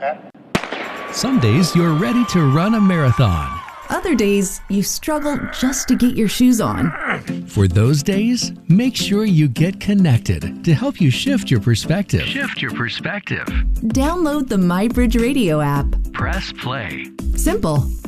Some days you're ready to run a marathon. Other days, you struggle just to get your shoes on. For those days, make sure you get connected to help you shift your perspective. Download the MyBridge Radio app. Press play. Simple.